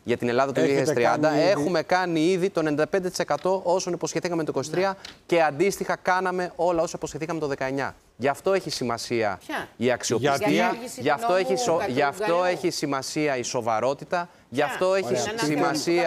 για την Ελλάδα του 2030. Έχουμε κάνει ήδη το 95% όσων υποσχεθήκαμε το 2023 και αντίστοιχα κάναμε όλα όσα υποσχεθήκαμε το 2019. Γι' αυτό έχει σημασία η αξιοπιστία, γι' αυτό έχει σημασία η σοβαρότητα, γι' αυτό έχει σημασία